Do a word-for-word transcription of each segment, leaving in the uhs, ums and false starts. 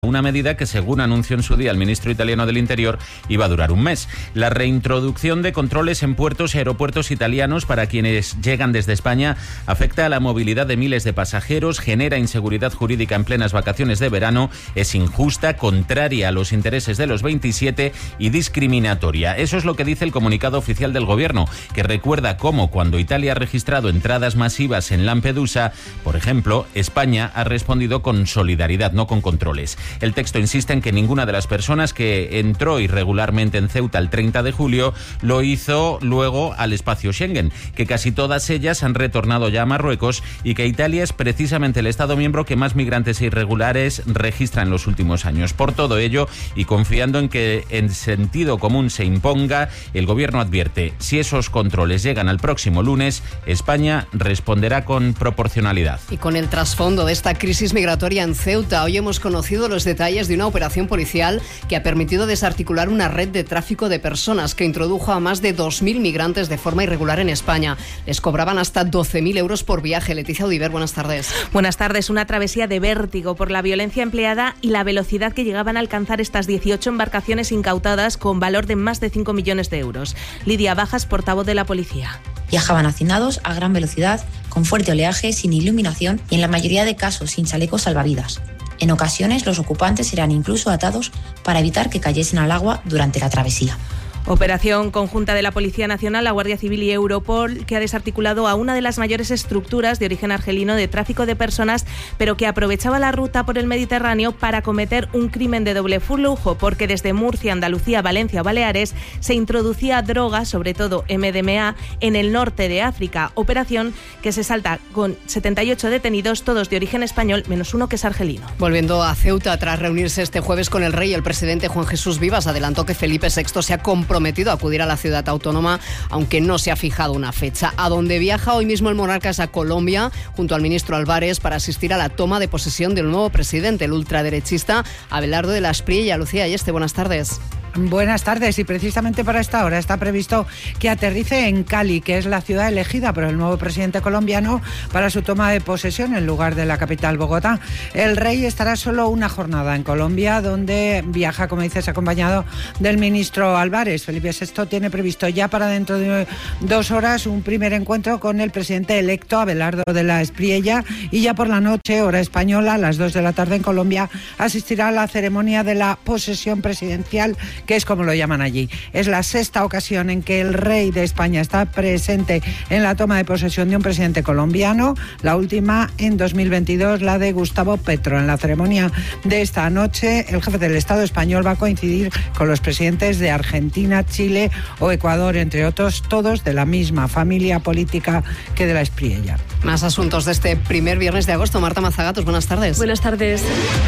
Una medida que, según anunció en su día el ministro italiano del Interior, iba a durar un mes. La reintroducción de controles en puertos y aeropuertos italianos para quienes llegan desde España afecta a la movilidad de miles de pasajeros, genera inseguridad jurídica en plenas vacaciones de verano, es injusta, contraria a los intereses de los veintisiete y discriminatoria. Eso es lo que dice el comunicado oficial del Gobierno, que recuerda cómo cuando Italia ha registrado entradas masivas en Lampedusa, por ejemplo, España ha respondido con solidaridad, no con controles. El texto insiste en que ninguna de las personas que entró irregularmente en Ceuta el treinta de julio lo hizo luego al espacio Schengen, que casi todas ellas han retornado ya a Marruecos y que Italia es precisamente el Estado miembro que más migrantes irregulares registra en los últimos años. Por todo ello, y confiando en que en sentido común se imponga, el Gobierno advierte: si esos controles llegan al próximo lunes, España responderá con proporcionalidad. Y con el trasfondo de esta crisis migratoria en Ceuta, hoy hemos conocido los detalles de una operación policial que ha permitido desarticular una red de tráfico de personas que introdujo a más de dos mil migrantes de forma irregular en España. Les cobraban hasta doce mil euros por viaje. Leticia Audiver, buenas tardes. Buenas tardes. Una travesía de vértigo por la violencia empleada y la velocidad que llegaban a alcanzar estas dieciocho embarcaciones incautadas con valor de más de cinco millones de euros. Lidia Bajas, portavoz de la policía. Viajaban hacinados a gran velocidad, con fuerte oleaje, sin iluminación y en la mayoría de casos sin chalecos salvavidas. En ocasiones, los ocupantes eran incluso atados para evitar que cayesen al agua durante la travesía. Operación conjunta de la Policía Nacional, la Guardia Civil y Europol, que ha desarticulado a una de las mayores estructuras de origen argelino de tráfico de personas, pero que aprovechaba la ruta por el Mediterráneo para cometer un crimen de doble flujo, porque desde Murcia, Andalucía, Valencia o Baleares se introducía droga, sobre todo eme de eme a, en el norte de África. Operación que se salta con setenta y ocho detenidos, todos de origen español, menos uno que es argelino. Volviendo a Ceuta, tras reunirse este jueves con el rey, el presidente Juan Jesús Vivas adelantó que Felipe sexto se ha comprometido prometido acudir a la ciudad autónoma, aunque no se ha fijado una fecha. A donde viaja hoy mismo el monarca es a Colombia, junto al ministro Álvarez, para asistir a la toma de posesión del nuevo presidente, el ultraderechista Abelardo de la Espriella. Lucía Ayeste, buenas tardes. Buenas tardes, y precisamente para esta hora está previsto que aterrice en Cali, que es la ciudad elegida por el nuevo presidente colombiano para su toma de posesión en lugar de la capital, Bogotá. El rey estará solo una jornada en Colombia, donde viaja, como dices, acompañado del ministro Álvarez. Felipe sexto tiene previsto ya para dentro de dos horas un primer encuentro con el presidente electo, Abelardo de la Espriella, y ya por la noche, hora española, a las dos de la tarde en Colombia, asistirá a la ceremonia de la posesión presidencial, que es como lo llaman allí. Es la sexta ocasión en que el rey de España está presente en la toma de posesión de un presidente colombiano, la última en dos mil veintidós, la de Gustavo Petro. En la ceremonia de esta noche, el jefe del Estado español va a coincidir con los presidentes de Argentina, Chile o Ecuador, entre otros, todos de la misma familia política que de la Espriella. Más asuntos de este primer viernes de agosto. Marta Mazagatos, buenas tardes. Buenas tardes.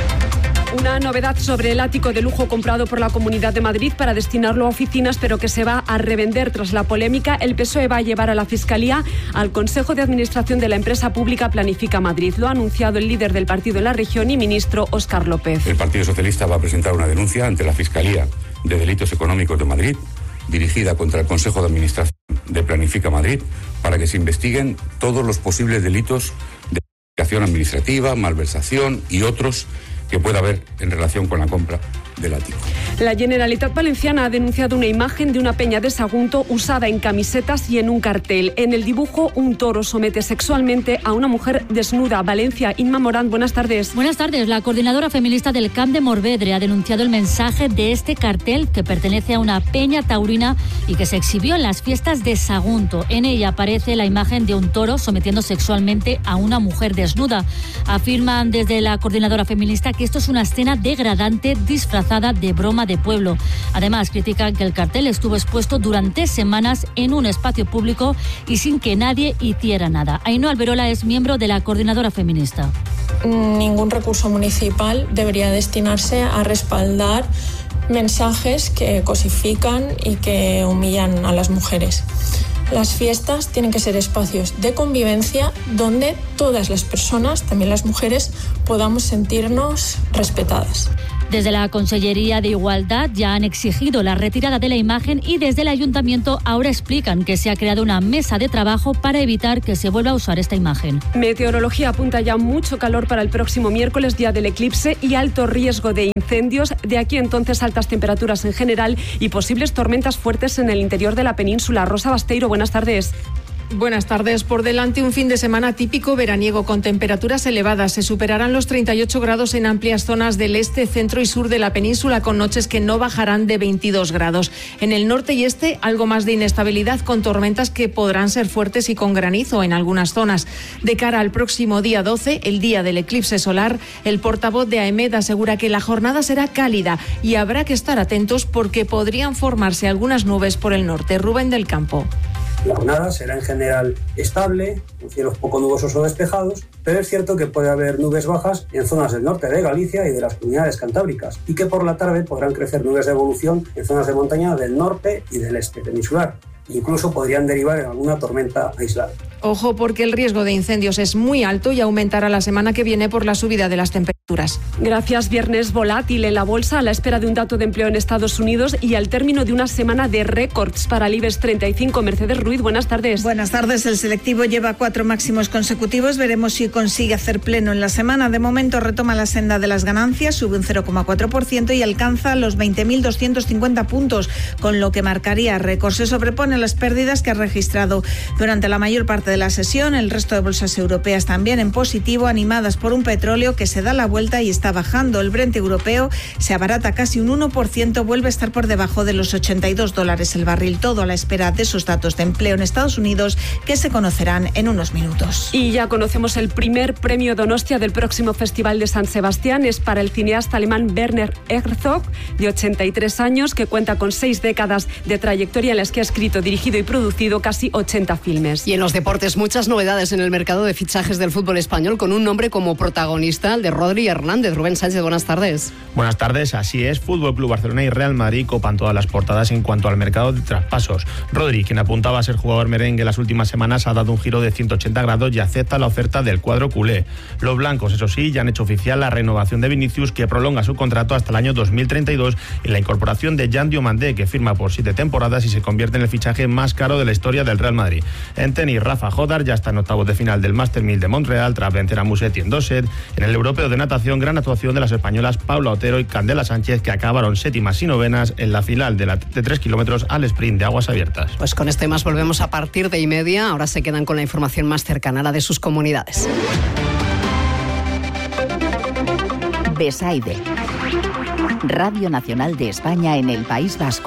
Una novedad sobre el ático de lujo comprado por la Comunidad de Madrid para destinarlo a oficinas, pero que se va a revender tras la polémica. El P S O E va a llevar a la Fiscalía al Consejo de Administración de la empresa pública Planifica Madrid. Lo ha anunciado el líder del partido en la región y ministro Óscar López. El Partido Socialista va a presentar una denuncia ante la Fiscalía de Delitos Económicos de Madrid, dirigida contra el Consejo de Administración de Planifica Madrid, para que se investiguen todos los posibles delitos de planificación administrativa, malversación y otros que pueda haber en relación con la compra del ático. La Generalitat Valenciana ha denunciado una imagen de una peña de Sagunto usada en camisetas y en un cartel. En el dibujo, un toro somete sexualmente a una mujer desnuda. Valencia, Inma Morán, buenas tardes. Buenas tardes. La coordinadora feminista del Camp de Morvedre ha denunciado el mensaje de este cartel, que pertenece a una peña taurina y que se exhibió en las fiestas de Sagunto. En ella aparece la imagen de un toro sometiendo sexualmente a una mujer desnuda. Afirman desde la coordinadora feminista que esto es una escena degradante disfrazada de broma de pueblo. Además, critican que el cartel estuvo expuesto durante semanas en un espacio público y sin que nadie hiciera nada. Ainhoa Alberola es miembro de la coordinadora feminista. Ningún recurso municipal debería destinarse a respaldar mensajes que cosifican y que humillan a las mujeres. Las fiestas tienen que ser espacios de convivencia donde todas las personas, también las mujeres, podamos sentirnos respetadas. Desde la Consellería de Igualdad ya han exigido la retirada de la imagen y desde el Ayuntamiento ahora explican que se ha creado una mesa de trabajo para evitar que se vuelva a usar esta imagen. Meteorología apunta ya mucho calor para el próximo miércoles, día del eclipse, y alto riesgo de incendios. De aquí entonces altas temperaturas en general y posibles tormentas fuertes en el interior de la península. Rosa Basteiro, buenas tardes. Buenas tardes. Por delante un fin de semana típico veraniego con temperaturas elevadas. Se superarán los treinta y ocho grados en amplias zonas del este, centro y sur de la península, con noches que no bajarán de veintidós grados. En el norte y este, algo más de inestabilidad, con tormentas que podrán ser fuertes y con granizo en algunas zonas. De cara al próximo día doce, el día del eclipse solar, el portavoz de AEMET asegura que la jornada será cálida y habrá que estar atentos porque podrían formarse algunas nubes por el norte. Rubén del Campo. La jornada será en general estable, con cielos poco nubosos o despejados, pero es cierto que puede haber nubes bajas en zonas del norte de Galicia y de las comunidades cantábricas, y que por la tarde podrán crecer nubes de evolución en zonas de montaña del norte y del este peninsular. Incluso podrían derivar en alguna tormenta aislada. Ojo, porque el riesgo de incendios es muy alto y aumentará la semana que viene por la subida de las temperaturas. Gracias. Viernes volátil en la bolsa a la espera de un dato de empleo en Estados Unidos y al término de una semana de récords para el IBEX treinta y cinco. Mercedes Ruiz, buenas tardes. Buenas tardes. El selectivo lleva cuatro máximos consecutivos. Veremos si consigue hacer pleno en la semana. De momento retoma la senda de las ganancias, sube un cero coma cuatro por ciento y alcanza los veinte mil doscientos cincuenta puntos, con lo que marcaría récord. Se sobrepone a las pérdidas que ha registrado durante la mayor parte de la sesión. El resto de bolsas europeas también en positivo, animadas por un petróleo que se da la vuelta y está bajando. El Brent europeo se abarata casi un uno por ciento, vuelve a estar por debajo de los ochenta y dos dólares el barril. Todo a la espera de esos datos de empleo en Estados Unidos que se conocerán en unos minutos. Y ya conocemos el primer premio Donostia del próximo Festival de San Sebastián. Es para el cineasta alemán Werner Herzog, de ochenta y tres años, que cuenta con seis décadas de trayectoria en las que ha escrito, dirigido y producido casi ochenta filmes. Y en los deportes, muchas novedades en el mercado de fichajes del fútbol español, con un nombre como protagonista, el de Rodri Hernández. Rubén Sánchez, buenas tardes. Buenas tardes, así es. Fútbol Club Barcelona y Real Madrid copan todas las portadas en cuanto al mercado de traspasos. Rodri, quien apuntaba a ser jugador merengue las últimas semanas, ha dado un giro de ciento ochenta grados y acepta la oferta del cuadro culé. Los blancos, eso sí, ya han hecho oficial la renovación de Vinicius, que prolonga su contrato hasta el año dos mil treinta y dos, y la incorporación de Jan Diomandé, que firma por siete temporadas y se convierte en el fichaje más caro de la historia del Real Madrid. En tenis, Rafa Jodar ya está en octavos de final del Master mil de Montreal tras vencer a Musetti en dos sets. En el europeo de natación, gran actuación de las españolas Paula Otero y Candela Sánchez, que acabaron séptimas y novenas en la final de, la, de tres kilómetros al sprint de aguas abiertas. Pues con este más volvemos a partir de y media. Ahora se quedan con la información más cercana a la de sus comunidades. Besaide, Radio Nacional de España en el País Vasco.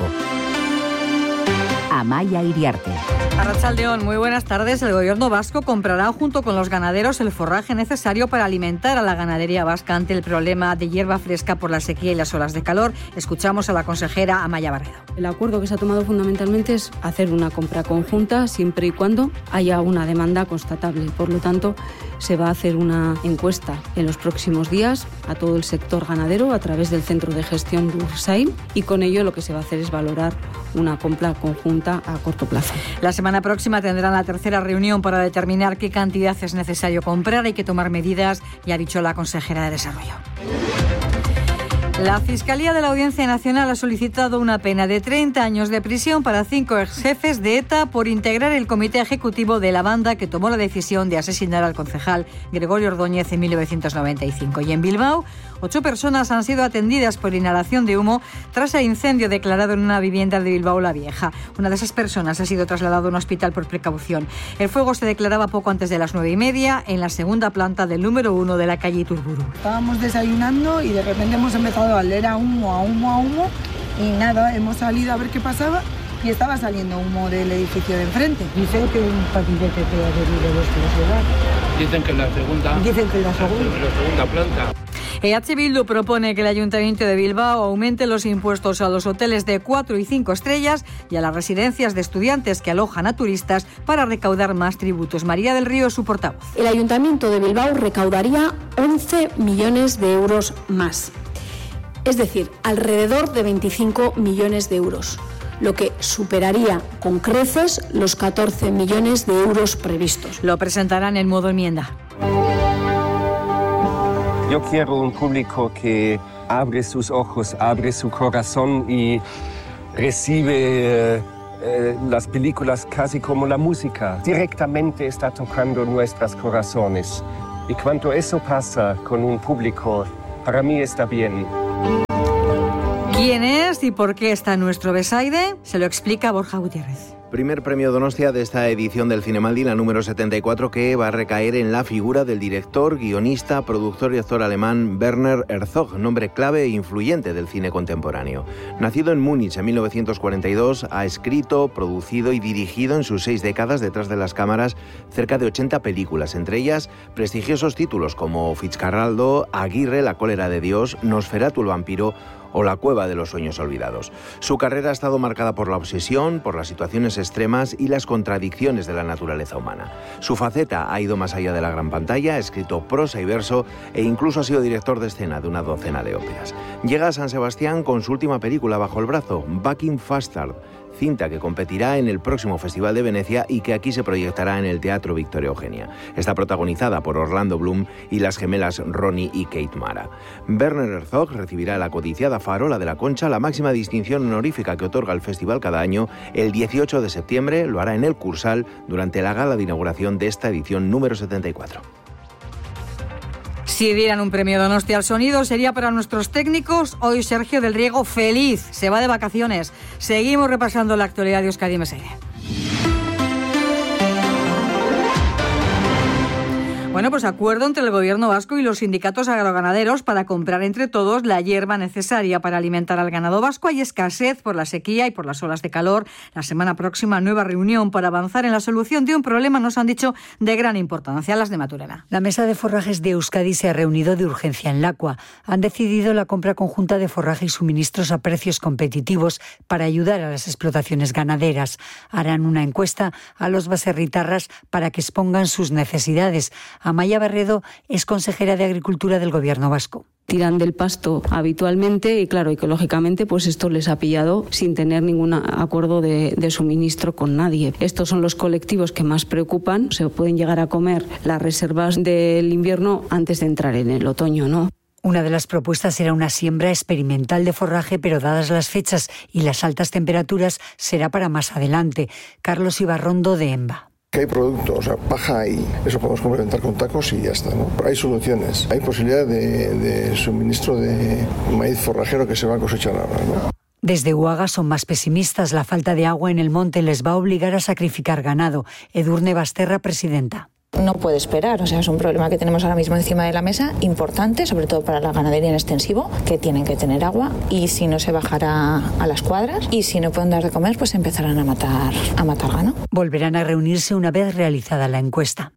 Amaia Iriarte. Arratsaldeon, muy buenas tardes. El gobierno vasco comprará junto con los ganaderos el forraje necesario para alimentar a la ganadería vasca ante el problema de hierba fresca por la sequía y las olas de calor. Escuchamos a la consejera Amaia Barredo. El acuerdo que se ha tomado fundamentalmente es hacer una compra conjunta siempre y cuando haya una demanda constatable. Por lo tanto, se va a hacer una encuesta en los próximos días a todo el sector ganadero a través del Centro de Gestión de Ursaim, y con ello lo que se va a hacer es valorar una compra conjunta a corto plazo. La semana próxima tendrán la tercera reunión para determinar qué cantidad es necesario comprar. Hay que tomar medidas, ya ha dicho la consejera de Desarrollo. La Fiscalía de la Audiencia Nacional ha solicitado una pena de treinta años de prisión para cinco exjefes de ETA por integrar el comité ejecutivo de la banda que tomó la decisión de asesinar al concejal Gregorio Ordóñez en mil novecientos noventa y cinco. Y en Bilbao, ocho personas han sido atendidas por inhalación de humo tras el incendio declarado en una vivienda de Bilbao la Vieja. Una de esas personas ha sido trasladada a un hospital por precaución. El fuego se declaraba poco antes de las nueve y media en la segunda planta del número uno de la calle Iturburu. Estábamos desayunando y de repente hemos empezado a oler a humo, a humo, a humo, y nada, hemos salido a ver qué pasaba y estaba saliendo humo del edificio de enfrente. Dicen que un patinete que ha venido de este ciudad. Dicen que en la segunda. Dicen que en la segunda. En la segunda planta. E H Bildu propone que el Ayuntamiento de Bilbao aumente los impuestos a los hoteles de cuatro y cinco estrellas y a las residencias de estudiantes que alojan a turistas para recaudar más tributos. María del Río es su portavoz. El Ayuntamiento de Bilbao recaudaría once millones de euros más. Es decir, alrededor de veinticinco millones de euros, lo que superaría con creces los catorce millones de euros previstos. Lo presentarán en modo enmienda. Yo quiero un público que abre sus ojos, abre su corazón y recibe eh, las películas casi como la música. Directamente está tocando nuestros corazones. Y cuando eso pasa con un público, para mí está bien. ¿Quién es y por qué está en nuestro Besaide? Se lo explica Borja Gutiérrez. Primer premio Donostia de esta edición del Cinemaldi, la número setenta y cuatro, que va a recaer en la figura del director, guionista, productor y actor alemán Werner Herzog, nombre clave e influyente del cine contemporáneo. Nacido en Múnich en mil novecientos cuarenta y dos, ha escrito, producido y dirigido en sus seis décadas detrás de las cámaras cerca de ochenta películas, entre ellas prestigiosos títulos como Fitzcarraldo, Aguirre, La cólera de Dios, Nosferatu el vampiro o La cueva de los sueños olvidados. Su carrera ha estado marcada por la obsesión, por las situaciones extremas y las contradicciones de la naturaleza humana. Su faceta ha ido más allá de la gran pantalla, ha escrito prosa y verso e incluso ha sido director de escena de una docena de óperas. Llega a San Sebastián con su última película bajo el brazo, Bucking Fastard, cinta que competirá en el próximo Festival de Venecia y que aquí se proyectará en el Teatro Victoria Eugenia. Está protagonizada por Orlando Bloom y las gemelas Ronnie y Kate Mara. Werner Herzog recibirá la codiciada Farola de la Concha, la máxima distinción honorífica que otorga el festival cada año. El dieciocho de septiembre lo hará en el Cursal durante la gala de inauguración de esta edición número setenta y cuatro. Si dieran un premio Donostia al sonido, sería para nuestros técnicos. Hoy Sergio del Riego feliz, se va de vacaciones. Seguimos repasando la actualidad de Euskadi Meseide. Bueno, pues acuerdo entre el Gobierno vasco y los sindicatos agroganaderos para comprar entre todos la hierba necesaria para alimentar al ganado vasco. Hay escasez por la sequía y por las olas de calor. La semana próxima, nueva reunión para avanzar en la solución de un problema, nos han dicho, de gran importancia. Las de Maturena. La mesa de forrajes de Euskadi se ha reunido de urgencia en Lacua. Han decidido la compra conjunta de forraje y suministros a precios competitivos para ayudar a las explotaciones ganaderas. Harán una encuesta a los baserritarras para que expongan sus necesidades. Amaya Barredo es consejera de Agricultura del Gobierno vasco. Tiran del pasto habitualmente y claro, ecológicamente pues esto les ha pillado sin tener ningún acuerdo de, de suministro con nadie. Estos son los colectivos que más preocupan. Se pueden llegar a comer las reservas del invierno antes de entrar en el otoño, ¿no? Una de las propuestas era una siembra experimental de forraje, pero dadas las fechas y las altas temperaturas será para más adelante. Carlos Ibarrondo, de EMBA. Que hay productos, o sea, paja ahí, eso podemos complementar con tacos y ya está, ¿no? Hay soluciones, hay posibilidad de, de suministro de maíz forrajero que se va a cosechar ahora, ¿no? Desde Uaga son más pesimistas. La falta de agua en el monte les va a obligar a sacrificar ganado. Edurne Basterra, presidenta. No puede esperar, o sea, es un problema que tenemos ahora mismo encima de la mesa, importante, sobre todo para la ganadería en extensivo, que tienen que tener agua y si no se bajará a las cuadras y si no pueden dar de comer, pues empezarán a matar, a matar ganado. Volverán a reunirse una vez realizada la encuesta.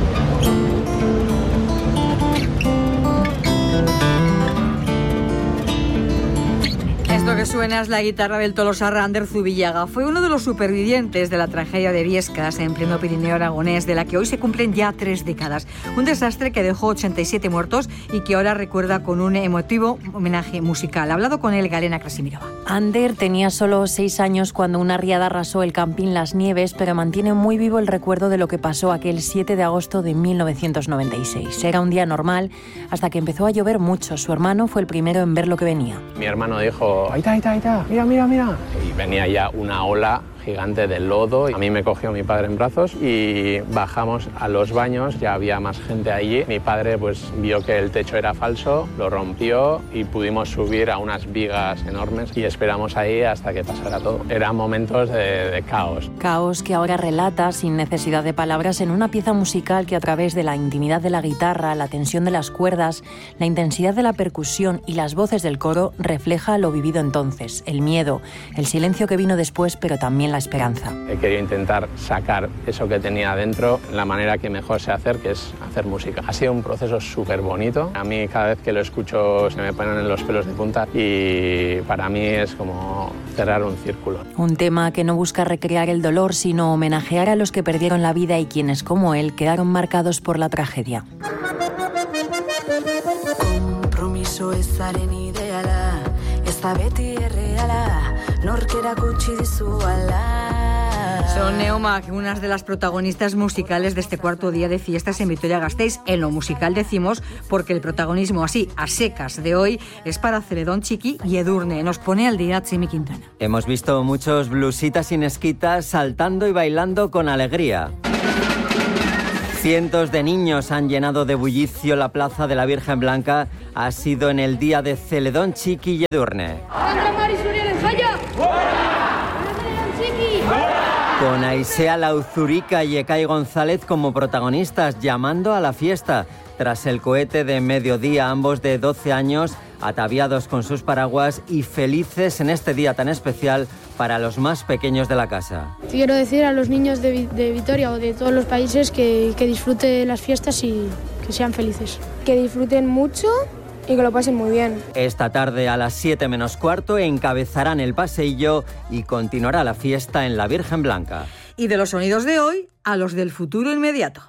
Lo que suena es la guitarra del tolosarra Ander Zubillaga. Fue uno de los supervivientes de la tragedia de Biescas en pleno Pirineo aragonés, de la que hoy se cumplen ya tres décadas. Un desastre que dejó ochenta y siete muertos y que ahora recuerda con un emotivo homenaje musical. Ha hablado con él Galena Krasimirova. Ander tenía solo seis años cuando una riada arrasó el campín Las Nieves, pero mantiene muy vivo el recuerdo de lo que pasó aquel siete de agosto de mil novecientos noventa y seis. Era un día normal hasta que empezó a llover mucho. Su hermano fue el primero en ver lo que venía. Mi hermano dijo: ahí está, ahí está, ahí está, mira, mira, mira. Y venía ya una ola gigante de lodo. A mí me cogió mi padre en brazos y bajamos a los baños, ya había más gente allí. Mi padre pues vio que el techo era falso, lo rompió y pudimos subir a unas vigas enormes y esperamos ahí hasta que pasara todo. Eran momentos de, de caos. Caos que ahora relata sin necesidad de palabras en una pieza musical que a través de la intimidad de la guitarra, la tensión de las cuerdas, la intensidad de la percusión y las voces del coro refleja lo vivido entonces, el miedo, el silencio que vino después, pero también la esperanza. He querido intentar sacar eso que tenía dentro la manera que mejor sé hacer, que es hacer música. Ha sido un proceso súper bonito. A mí cada vez que lo escucho se me ponen los pelos de punta y para mí es como cerrar un círculo. Un tema que no busca recrear el dolor, sino homenajear a los que perdieron la vida y quienes, como él, quedaron marcados por la tragedia. Kompromiso ezaren ideala, ez da beti erreala, nork erakutsi dizu ala. Son Neomac, unas de las protagonistas musicales de este cuarto día de fiestas en Vitoria-Gasteiz. En lo musical decimos porque el protagonismo así, a secas, de hoy es para Celedón Chiqui y Edurne. Nos pone al día Chimi Quintana. Hemos visto muchos blusitas y nesquitas saltando y bailando con alegría. Cientos de niños han llenado de bullicio la plaza de la Virgen Blanca. Ha sido en el día de Celedón Chiqui y Edurne. Con Aisea Lauzurica y Ekai González como protagonistas, llamando a la fiesta. Tras el cohete de mediodía, ambos de doce años, ataviados con sus paraguas y felices en este día tan especial para los más pequeños de la casa. Quiero decir a los niños de, de Vitoria o de todos los países que, que disfruten las fiestas y que sean felices. Que disfruten mucho y que lo pasen muy bien. Esta tarde a las siete menos cuarto encabezarán el paseillo y continuará la fiesta en la Virgen Blanca. Y de los sonidos de hoy a los del futuro inmediato.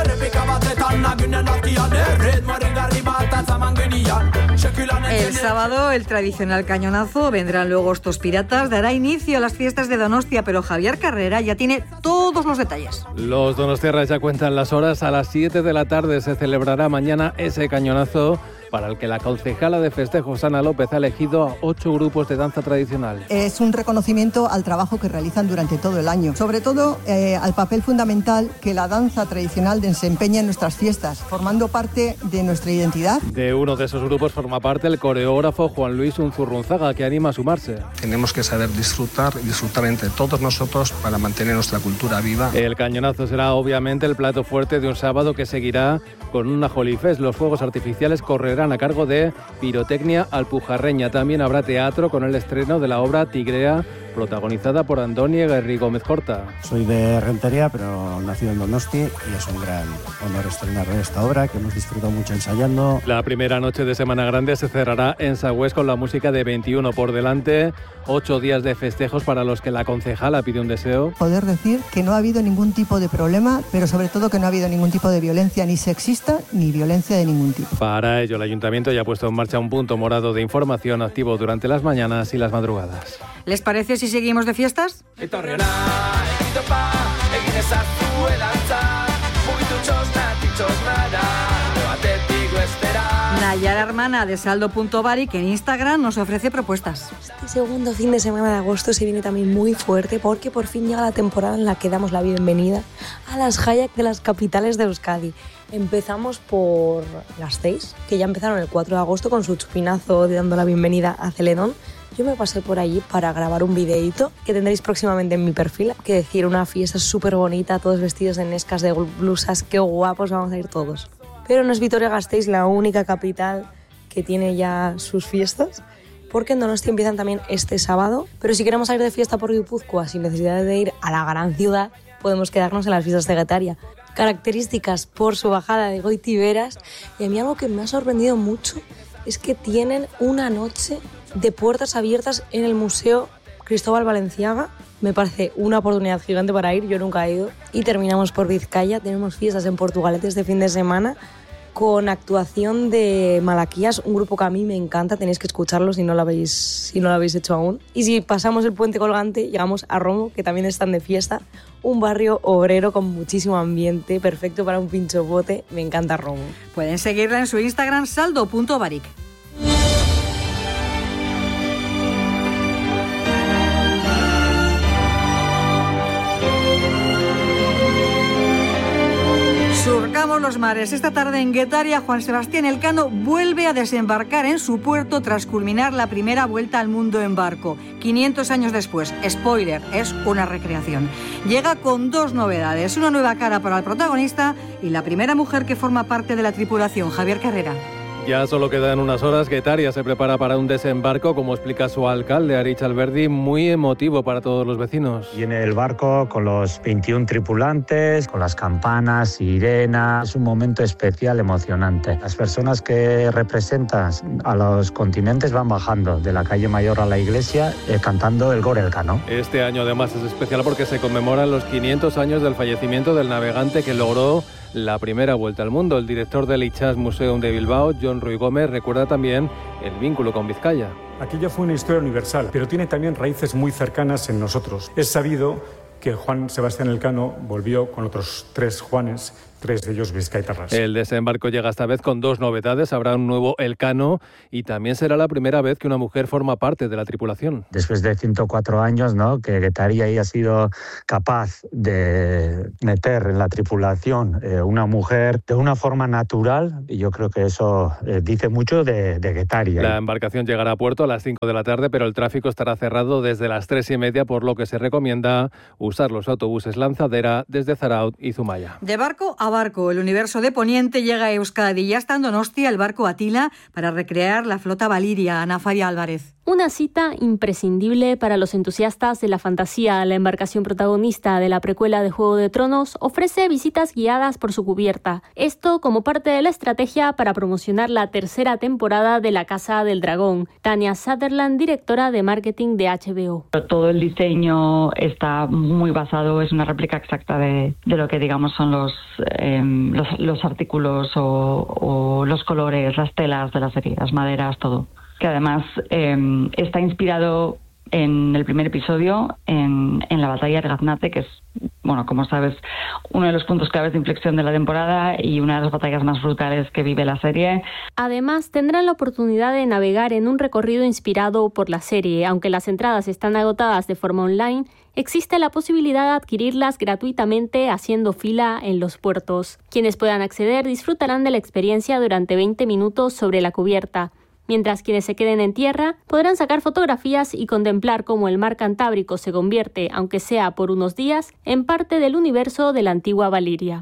El sábado el tradicional cañonazo, vendrán luego estos piratas, dará inicio a las fiestas de Donostia, pero Javier Carrera ya tiene todos los detalles. Los donostiarras ya cuentan las horas, a las siete de la tarde se celebrará mañana ese cañonazo, para el que la concejala de festejos, Ana López, ha elegido a ocho grupos de danza tradicional. Es un reconocimiento al trabajo que realizan durante todo el año, sobre todo eh, al papel fundamental que la danza tradicional desempeña en nuestras fiestas, formando parte de nuestra identidad. De uno de esos grupos forma parte el coreógrafo Juan Luis Unzurrunzaga, que anima a sumarse. Tenemos que saber disfrutar y disfrutar entre todos nosotros para mantener nuestra cultura viva. El cañonazo será obviamente el plato fuerte de un sábado que seguirá con una Holy Fest. Los fuegos artificiales correrán a cargo de Pirotecnia Alpujarreña. También habrá teatro con el estreno de la obra Tigrea, protagonizada por Andoni Eguerri Gómez Corta. Soy de Rentería, pero nacido en Donosti, y es un gran honor estrenar esta obra que hemos disfrutado mucho ensayando. La primera noche de Semana Grande se cerrará en Sagüés con la música de veintiuno por delante. Ocho días de festejos para los que la concejala pide un deseo. Poder decir que no ha habido ningún tipo de problema, pero sobre todo que no ha habido ningún tipo de violencia ni sexista ni violencia de ningún tipo. Para ello, el Ayuntamiento ya ha puesto en marcha un punto morado de información activo durante las mañanas y las madrugadas. ¿Les parece si seguimos de fiestas? Nayara Hermana de Saldo punto Bari, que en Instagram nos ofrece propuestas. Este segundo fin de semana de agosto se viene también muy fuerte porque por fin llega la temporada en la que damos la bienvenida a las Hayak de las capitales de Euskadi. Empezamos por Gasteiz, que ya empezaron el cuatro de agosto con su chupinazo de dando la bienvenida a Celedón. Yo me pasé por allí para grabar un videíto que tendréis próximamente en mi perfil. Que decir, una fiesta súper bonita, todos vestidos en escas de blusas, qué guapos vamos a ir todos. Pero no es Vitoria-Gasteiz la única capital que tiene ya sus fiestas, porque en Donostia empiezan también este sábado. Pero si queremos salir de fiesta por Guipúzcoa sin necesidad de ir a la gran ciudad, podemos quedarnos en las fiestas de Getaria, características por su bajada de Goitiberas. Y a mí algo que me ha sorprendido mucho es que tienen una noche de puertas abiertas en el Museo Cristóbal Valenciaga. Me parece una oportunidad gigante para ir, yo nunca he ido. Y terminamos por Vizcaya, tenemos fiestas en Portugalete este fin de semana con actuación de Malaquías, un grupo que a mí me encanta, tenéis que escucharlo si no lo habéis, si no lo habéis hecho aún. Y si pasamos el puente colgante, llegamos a Romo, que también están de fiesta, un barrio obrero con muchísimo ambiente, perfecto para un pinchopote, me encanta Romo. Pueden seguirla en su Instagram, saldo punto baric. Surcamos los mares. Esta tarde en Guetaria, Juan Sebastián Elcano vuelve a desembarcar en su puerto tras culminar la primera vuelta al mundo en barco. quinientos años después, spoiler, es una recreación. Llega con dos novedades, una nueva cara para el protagonista y la primera mujer que forma parte de la tripulación, Javier Carrera. Ya solo quedan unas horas. Guetaria se prepara para un desembarco, como explica su alcalde, Arich Alberdi, muy emotivo para todos los vecinos. Viene el barco con los veintiún tripulantes, con las campanas, sirenas. Es un momento especial, emocionante. Las personas que representan a los continentes van bajando de la calle Mayor a la iglesia eh, cantando el Gorelcano. Este año además es especial porque se conmemoran los quinientos años del fallecimiento del navegante que logró la primera vuelta al mundo. El director del Itsas Museum de Bilbao, John Ruy Gómez, recuerda también el vínculo con Vizcaya. Aquella fue una historia universal, pero tiene también raíces muy cercanas en nosotros. Es sabido que Juan Sebastián Elcano volvió con otros tres Juanes, tres de ellos vizcaitarras. El desembarco llega esta vez con dos novedades. Habrá un nuevo Elcano y también será la primera vez que una mujer forma parte de la tripulación. Después de ciento cuatro años, ¿no?, que Guetaria haya sido capaz de meter en la tripulación eh, una mujer de una forma natural, y yo creo que eso eh, dice mucho de, de Guetaria. La embarcación llegará a puerto a las cinco de la tarde, pero el tráfico estará cerrado desde las tres y media, por lo que se recomienda usar los autobuses lanzadera desde Zarautz y Zumaya. De barco a barco, el universo de Poniente llega a Euskadi. Ya está en Donostia el barco Atila para recrear la flota Valiria. Ana Faria Álvarez. Una cita imprescindible para los entusiastas de la fantasía. La embarcación protagonista de la precuela de Juego de Tronos ofrece visitas guiadas por su cubierta. Esto como parte de la estrategia para promocionar la tercera temporada de La Casa del Dragón. Tania Sutherland, directora de marketing de H B O. Todo el diseño está muy basado, es una réplica exacta de, de lo que digamos son los, eh, los, los artículos o, o los colores, las telas de la serie, las maderas, todo. Que además eh, está inspirado en el primer episodio, en, en la batalla de Gaznate, que es, bueno, como sabes, uno de los puntos claves de inflexión de la temporada y una de las batallas más brutales que vive la serie. Además, tendrán la oportunidad de navegar en un recorrido inspirado por la serie. Aunque las entradas están agotadas de forma online, existe la posibilidad de adquirirlas gratuitamente haciendo fila en los puertos. Quienes puedan acceder disfrutarán de la experiencia durante veinte minutos sobre la cubierta, mientras quienes se queden en tierra podrán sacar fotografías y contemplar cómo el mar Cantábrico se convierte, aunque sea por unos días, en parte del universo de la antigua Valiria.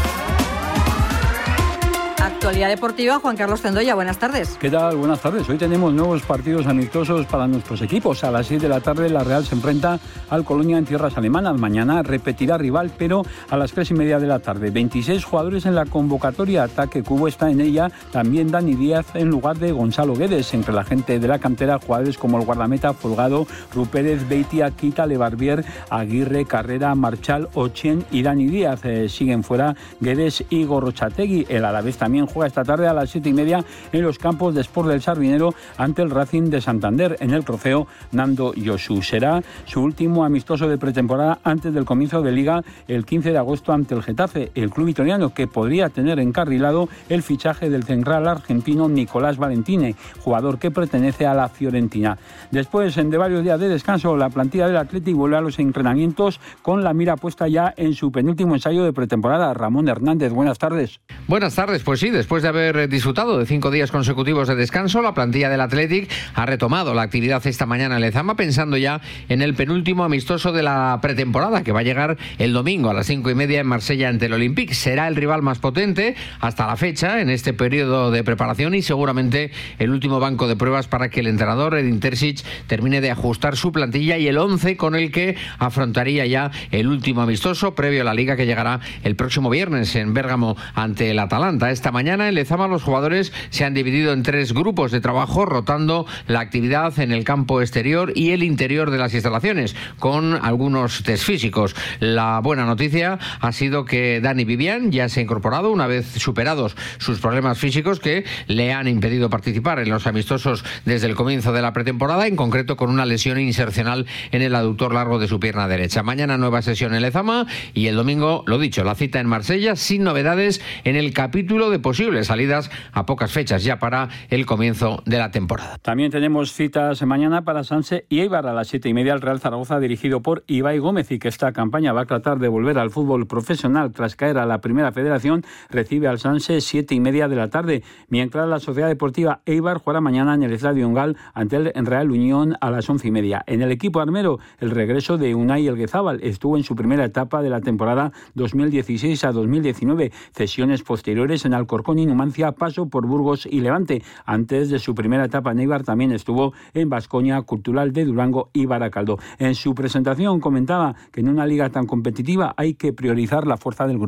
Actualidad deportiva, Juan Carlos Zendoya, buenas tardes. ¿Qué tal? Buenas tardes. Hoy tenemos nuevos partidos amistosos para nuestros equipos. A las seis de la tarde la Real se enfrenta al Colonia en tierras alemanas. Mañana repetirá rival, pero a las tres y media de la tarde. veintiséis jugadores en la convocatoria. Ataque Cubo está en ella. También Dani Díaz en lugar de Gonzalo Guedes. Entre la gente de la cantera, jugadores como el guardameta Folgado, Rupérez, Beitia, Quita, Lebarbier, Aguirre, Carrera, Marchal, Ochien y Dani Díaz. Eh, siguen fuera Guedes y Gorrochategui. El Alavés también juega esta tarde a las siete y media en los campos de Sport del Sardinero ante el Racing de Santander. En el trofeo, Nando Yosu. Será su último amistoso de pretemporada antes del comienzo de Liga el quince de agosto ante el Getafe, el club vitoriano que podría tener encarrilado el fichaje del central argentino Nicolás Valentine, jugador que pertenece a la Fiorentina. Después de varios días de descanso, la plantilla del Athletic vuelve a los entrenamientos con la mira puesta ya en su penúltimo ensayo de pretemporada. Ramón Hernández, buenas tardes. Buenas tardes, pues sí, después de haber disfrutado de cinco días consecutivos de descanso, la plantilla del Athletic ha retomado la actividad esta mañana en Lezama, pensando ya en el penúltimo amistoso de la pretemporada, que va a llegar el domingo a las cinco y media en Marsella ante el Olympique. Será el rival más potente hasta la fecha en este periodo de preparación y seguramente el último banco de pruebas para que el entrenador Edin Terzic termine de ajustar su plantilla y el once con el que afrontaría ya el último amistoso previo a la Liga, que llegará el próximo viernes en Bérgamo ante el Atalanta. Esta mañana en Lezama los jugadores se han dividido en tres grupos de trabajo, rotando la actividad en el campo exterior y el interior de las instalaciones, con algunos test físicos. La buena noticia ha sido que Dani Vivian ya se ha incorporado una vez superados sus problemas físicos que le han impedido participar en los amistosos desde el comienzo de la pretemporada, en concreto con una lesión insercional en el aductor largo de su pierna derecha. Mañana nueva sesión en Lezama y el domingo, lo dicho, la cita en Marsella, sin novedades en el capítulo de posibles salidas a pocas fechas ya para el comienzo de la temporada. También tenemos citas mañana para Sanse y Eibar a las siete y media. El Real Zaragoza, dirigido por Ibai Gómez, y que esta campaña va a tratar de volver al fútbol profesional tras caer a la Primera Federación, recibe al Sanse siete y media de la tarde, mientras la Sociedad Deportiva Eibar jugará mañana en el Estadio Ongal ante el Real Unión a las once y media. En el equipo armero, el regreso de Unai Elguezábal estuvo en su primera etapa de la temporada dos mil dieciséis a dos mil diecinueve, cesiones posteriores en Alcorcón y Numancia, paso por Burgos y Levante. Antes de su primera etapa en Eibar también estuvo en Baskonia, Cultural de Durango y Baracaldo. En su presentación comentaba que en una liga tan competitiva hay que priorizar la fuerza del grupo.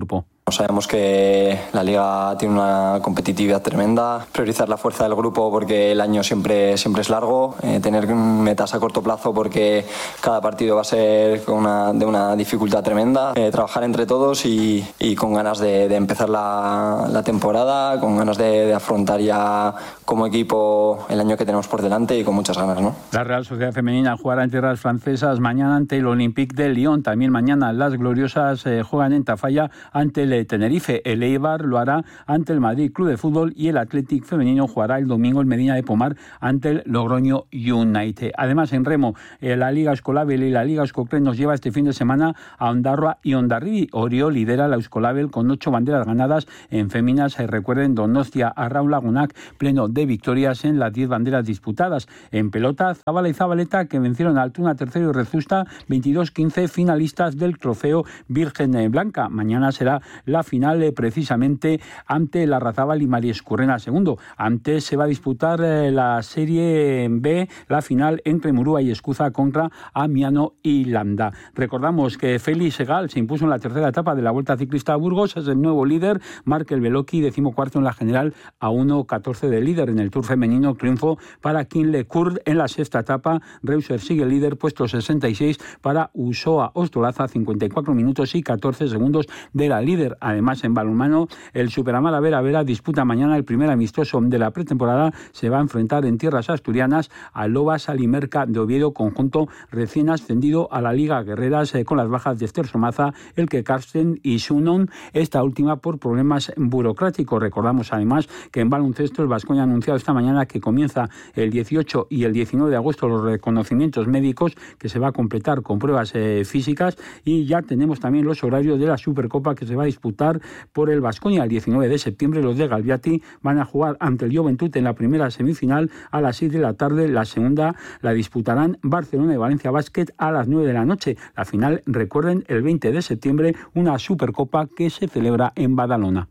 Sabemos que la Liga tiene una competitividad tremenda, priorizar la fuerza del grupo porque el año siempre, siempre es largo, eh, tener metas a corto plazo porque cada partido va a ser una, de una dificultad tremenda, eh, trabajar entre todos y, y con ganas de, de empezar la, la temporada, con ganas de, de afrontar ya como equipo el año que tenemos por delante y con muchas ganas, ¿no? La Real Sociedad Femenina jugará en tierras francesas mañana ante el Olympique de Lyon. También mañana las gloriosas eh, juegan en Tafalla ante el Tenerife. El Eibar lo hará ante el Madrid Club de Fútbol y el Athletic femenino jugará el domingo en Medina de Pomar ante el Logroño United. Además, en remo, eh, la Liga Euskolabel y la Liga Euskotren nos lleva este fin de semana a Ondarroa y Hondarribia. Orio lidera la Euskolabel con ocho banderas ganadas. En féminas, eh, recuerden, Donostia, Arraun Lagunak, pleno de victorias en las diez banderas disputadas. En pelota, Zabala y Zabaleta, que vencieron a Altuna tercero y Rezusta veintidós quince, finalistas del trofeo Virgen Blanca. Mañana será la final eh, precisamente ante la Razabal y María Escurrena segundo. Antes se va a disputar eh, la Serie B, la final entre Murúa y Escuza contra Amiano y Landa. Recordamos que Félix Segal se impuso en la tercera etapa de la Vuelta Ciclista a Burgos, es el nuevo líder. Markel Beloki, decimocuarto en la general, a uno catorce de líder. En el Tour femenino, triunfo para Kinle Kurd en la sexta etapa. Reuser sigue líder, puesto sesenta y seis para Usoa Ostolaza, cincuenta y cuatro minutos y catorce segundos de la líder. Además, en balonmano, el Superamara Vera Vera disputa mañana el primer amistoso de la pretemporada. Se va a enfrentar en tierras asturianas a Lobas Alimerca de Oviedo, conjunto recién ascendido a la Liga Guerreras, eh, con las bajas de Esther Somaza, el que Karsten y Sunon, esta última por problemas burocráticos. Recordamos además que en baloncesto el Baskonia ha anunciado esta mañana que comienza el dieciocho y el diecinueve de agosto los reconocimientos médicos, que se va a completar con pruebas eh, físicas, y ya tenemos también los horarios de la Supercopa que se va a disputar por el Baskonia. El diecinueve de septiembre los de Galviati van a jugar ante el Juventud en la primera semifinal a las seis de la tarde. La segunda la disputarán Barcelona y Valencia Basket a las nueve de la noche. La final, recuerden, el veinte de septiembre, una Supercopa que se celebra en Badalona.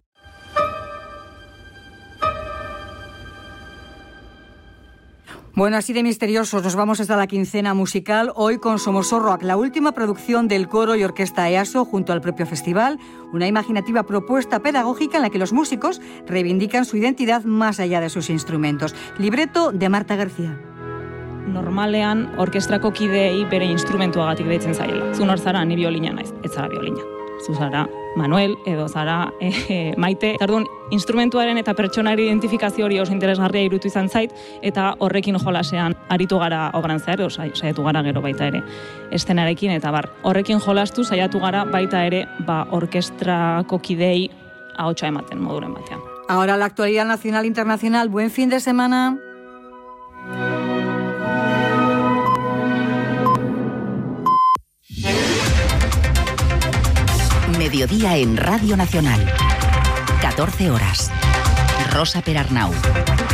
Bueno, así de misteriosos nos vamos hasta la quincena musical, hoy con Somosorroak, la última producción del coro y orquesta E A S O junto al propio festival, una imaginativa propuesta pedagógica en la que los músicos reivindican su identidad más allá de sus instrumentos. Libreto de Marta García. Normalean orkestrako kideei bere instrumentuagatik deitzen zaiela. Zu nor zara, ni biolina naiz, ez zara biolina. Zu zara Manuel edo zara e, Maite. Orduan, instrumentuaren eta pertsonari identifikazio hori oso interesgarria irutu izan zait, eta horrekin jolasean aritu gara obran zehar, saiatu gara gero baita ere estenarekin, eta bar, horrekin jolastu saiatu gara baita ere ba, orkestrako kideei ahotsa ematen moduren batean. Ahora la actualidad nacional e internacional. Buen fin de semana. Mediodía en Radio Nacional. catorce horas. Rosa Perarnau.